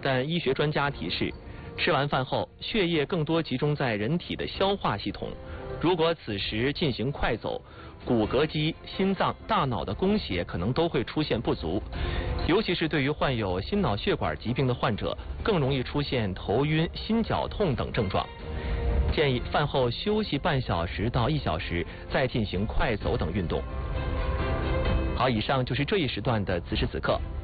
但医学专家提示，吃完饭后血液更多集中在人体的消化系统，如果此时进行快走，骨骼肌、心脏、大脑的供血可能都会出现不足，尤其是对于患有心脑血管疾病的患者，更容易出现头晕、心绞痛等症状。建议饭后休息半小时到1小时，再进行快走等运动。好，以上就是这一时段的此时此刻。